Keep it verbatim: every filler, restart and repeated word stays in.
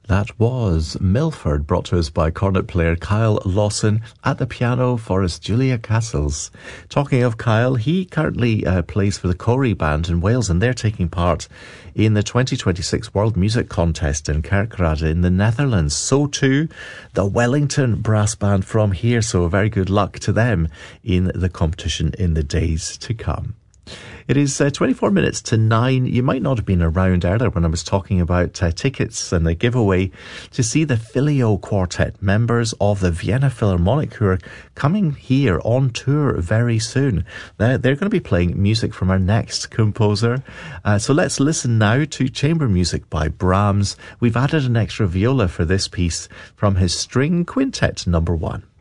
That was Milford, brought to us by cornet player Kyle Lawson, at the piano for us Julia Castles. Talking of Kyle, he currently uh, plays for the Corey Band in Wales, and they're taking part in the twenty twenty-six World Music Contest in Kerkrade in the Netherlands. So too the Wellington Brass Band from here, so very good luck to them in the competition in the days to come. It is uh, twenty-four minutes to nine. You might not have been around earlier when I was talking about uh, tickets and the giveaway to see the Filio Quartet, members of the Vienna Philharmonic, who are coming here on tour very soon. They're, they're going to be playing music from our next composer. Uh, so let's listen now to chamber music by Brahms. We've added an extra viola for this piece from his String Quintet number one.